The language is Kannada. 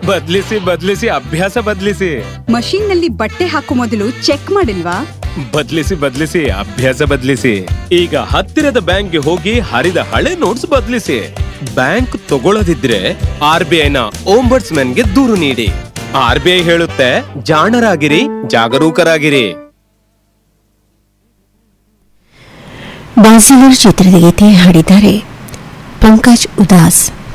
ಬದ್ಲಿಸಿ ಅಭ್ಯಾಸ ಬದ್ಲಿಸಿ. ಮಷೀನ್ ನಲ್ಲಿ ಬಟ್ಟೆ ಹಾಕೋ ಮೊದಲು ಚೆಕ್ ಮಾಡಿಲ್ವಾ? ಬದ್ಲಿಸಿ ಅಭ್ಯಾಸ ಬದ್ಲಿಸಿ. ಈಗ ಹತ್ತಿರದ ಬ್ಯಾಂಕ್ಗೆ ಹೋಗಿ ಹರಿದ ಹಳೆ ನೋಟ್ಸ್ ಬದ್ಲಿಸಿ. ಬ್ಯಾಂಕ್ ತಗೊಳ್ಳದಿದ್ರೆ RBIನ ಓಂಬಡ್ಸ್ಮನ್ಗೆ ದೂರು ನೀಡಿ. RBI ಹೇಳುತ್ತೆ, ಜಾಣರಾಗಿರಿ, ಜಾಗರೂಕರಾಗಿರಿ. ಬಾಸಿಲರ್ ಚಿತ್ರದ ಗೀತೆ ಹಾಡಿದ್ದಾರೆ ಪಂಕಜ್ ಉದಾಸ್.